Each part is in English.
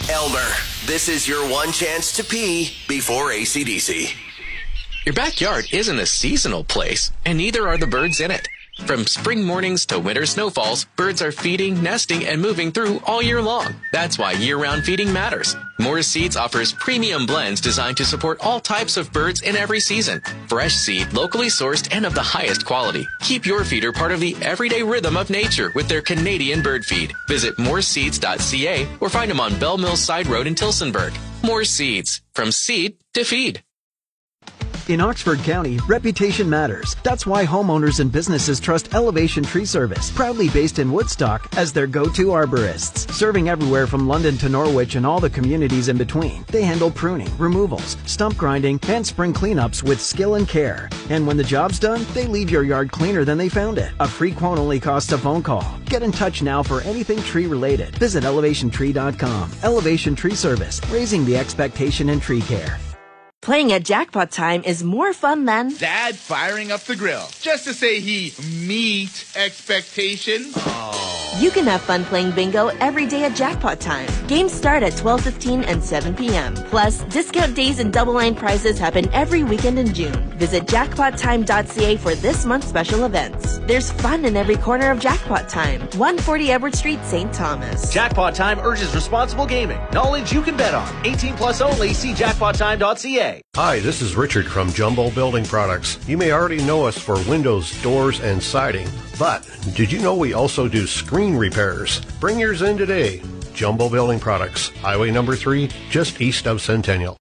Elmer, this is your one chance to pee before AC/DC. Your backyard isn't a seasonal place, and neither are the birds in it. From spring mornings to winter snowfalls, birds are feeding, nesting, and moving through all year long. That's why year-round feeding matters. Morris Seeds offers premium blends designed to support all types of birds in every season. Fresh seed, locally sourced, and of the highest quality. Keep your feeder part of the everyday rhythm of nature with their Canadian bird feed. Visit morseeds.ca or find them on Bell Mills Side Road in Tillsonburg. Morris Seeds, from seed to feed. In Oxford County, reputation matters. That's why homeowners and businesses trust Elevation Tree Service, proudly based in Woodstock, as their go-to arborists. Serving everywhere from London to Norwich and all the communities in between, they handle pruning, removals, stump grinding, and spring cleanups with skill and care. And when the job's done, they leave your yard cleaner than they found it. A free quote only costs a phone call. Get in touch now for anything tree-related. Visit elevationtree.com. Elevation Tree Service, raising the expectation in tree care. Playing at Jackpot Time is more fun than Dad firing up the grill just to say he meet expectations. You can have fun playing bingo every day at Jackpot Time. Games start at 12:15 and 7 p.m. Plus, discount days and double line prizes happen every weekend in June. Visit jackpottime.ca for this month's special events. There's fun in every corner of Jackpot Time. 140 Edward Street, St. Thomas. Jackpot Time urges responsible gaming. Knowledge you can bet on. 18 plus only. See jackpottime.ca. Hi, this is Richard from Jumbo Building Products. You may already know us for windows, doors, and siding, but did you know we also do screen repairs? Bring yours in today. Jumbo Building Products, Highway number 3, just east of Centennial.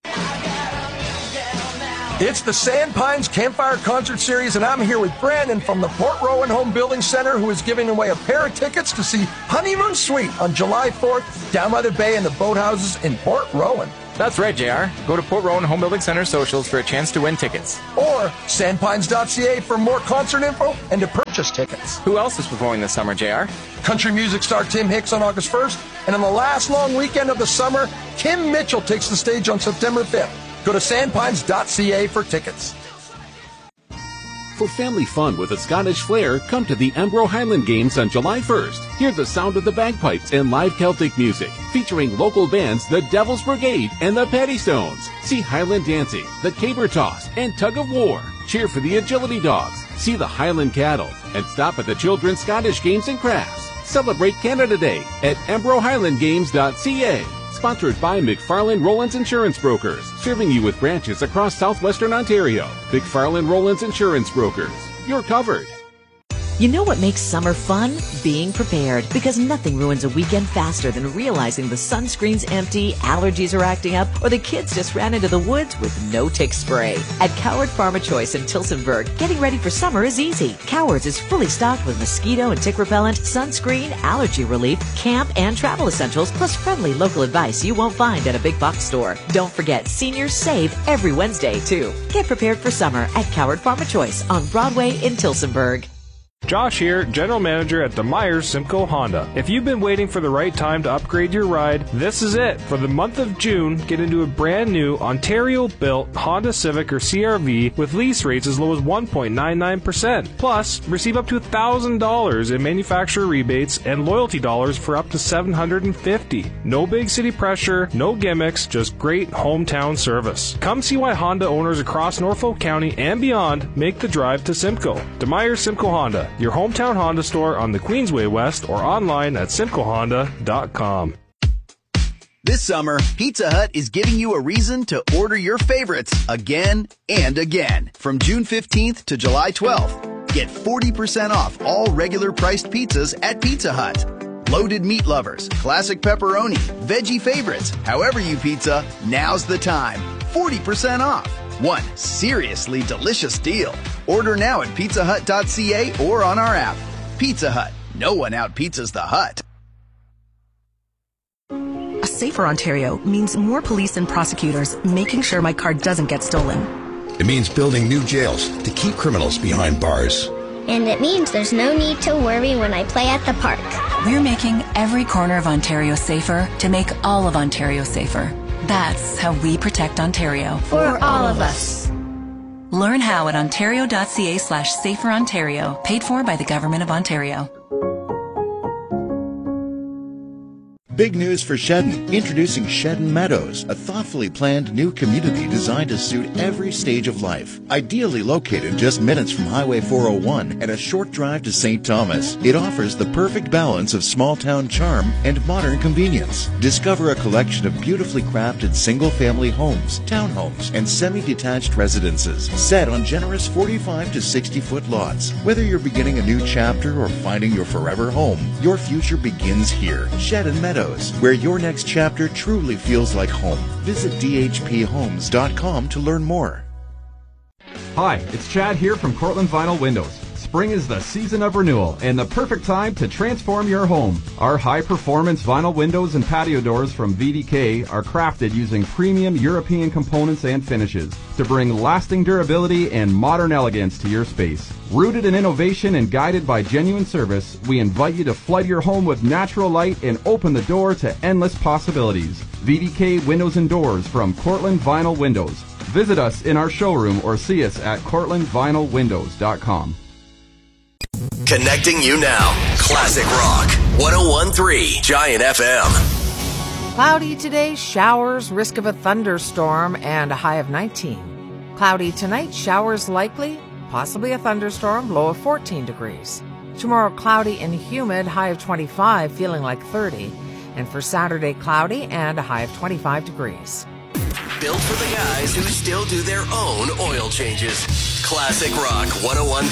It's the Sandpines Campfire Concert Series, and I'm here with Brandon from the Port Rowan Home Building Center, who is giving away a pair of tickets to see Honeymoon Suite on July 4th down by the bay in the boathouses in Port Rowan. That's right, JR. Go to Port Rowan Home Building Center socials for a chance to win tickets. Or sandpines.ca for more concert info and to purchase tickets. Who else is performing this summer, JR? Country music star Tim Hicks on August 1st, and on the last long weekend of the summer, Kim Mitchell takes the stage on September 5th. Go to sandpines.ca for tickets. For family fun with a Scottish flair, come to the Embro Highland Games on July 1st. Hear the sound of the bagpipes and live Celtic music, featuring local bands The Devil's Brigade and the Paddystones. See Highland dancing, the caber toss, and tug of war. Cheer for the agility dogs, see the Highland cattle, and stop at the Children's Scottish Games and Crafts. Celebrate Canada Day at EmbroHighlandGames.ca. Sponsored by McFarland Rowlands Insurance Brokers, serving you with branches across southwestern Ontario. McFarland Rowlands Insurance Brokers. You're covered. You know what makes summer fun? Being prepared. Because nothing ruins a weekend faster than realizing the sunscreen's empty, allergies are acting up, or the kids just ran into the woods with no tick spray. At Coward Pharma Choice in Tillsonburg, getting ready for summer is easy. Coward's is fully stocked with mosquito and tick repellent, sunscreen, allergy relief, camp, and travel essentials, plus friendly local advice you won't find at a big box store. Don't forget, seniors save every Wednesday, too. Get prepared for summer at Coward Pharma Choice on Broadway in Tillsonburg. Josh here, General Manager at the Myers Simcoe Honda. If you've been waiting for the right time to upgrade your ride, this is it. For the month of June, get into a brand new Ontario-built Honda Civic or CRV with lease rates as low as 1.99%. Plus, receive up to $1,000 in manufacturer rebates and loyalty dollars for up to $750. No big city pressure, no gimmicks, just great hometown service. Come see why Honda owners across Norfolk County and beyond make the drive to Simcoe. DeMeyer's Simcoe Honda, your hometown Honda store on the Queensway West or online at simcoehonda.com. This summer, Pizza Hut is giving you a reason to order your favorites again and again. From June 15th to July 12th, get 40% off all regular priced pizzas at Pizza Hut. Loaded meat lovers, classic pepperoni, veggie favorites, however you pizza, now's the time. 40% off. One seriously delicious deal. Order now at pizzahut.ca or on our app. Pizza Hut. No one out-pizzas the Hut. A safer Ontario means more police and prosecutors making sure my car doesn't get stolen. It means building new jails to keep criminals behind bars. And it means there's no need to worry when I play at the park. We're making every corner of Ontario safer to make all of Ontario safer. That's how we protect Ontario. For all of us. Learn how at ontario.ca/saferontario. Paid for by the Government of Ontario. Big news for Shedden. Introducing Shedden Meadows, a thoughtfully planned new community designed to suit every stage of life. Ideally located just minutes from Highway 401 and a short drive to St. Thomas, it offers the perfect balance of small-town charm and modern convenience. Discover a collection of beautifully crafted single-family homes, townhomes, and semi-detached residences set on generous 45 to 60-foot lots. Whether you're beginning a new chapter or finding your forever home, your future begins here. Shedden Meadows, where your next chapter truly feels like home. Visit dhphomes.com to learn more. Hi, it's Chad here from Cortland Vinyl Windows. Spring is the season of renewal and the perfect time to transform your home. Our high-performance vinyl windows and patio doors from VDK are crafted using premium European components and finishes to bring lasting durability and modern elegance to your space. Rooted in innovation and guided by genuine service, we invite you to flood your home with natural light and open the door to endless possibilities. VDK Windows and Doors from Cortland Vinyl Windows. Visit us in our showroom or see us at cortlandvinylwindows.com. Connecting you now. Classic Rock 101.3 Giant FM. Cloudy today, showers, risk of a thunderstorm, and a high of 19. Cloudy tonight, showers likely, possibly a thunderstorm, low of 14 degrees. Tomorrow, cloudy and humid, high of 25, feeling like 30. And for Saturday, cloudy and a high of 25 degrees. Built for the guys who still do their own oil changes. Classic Rock 101.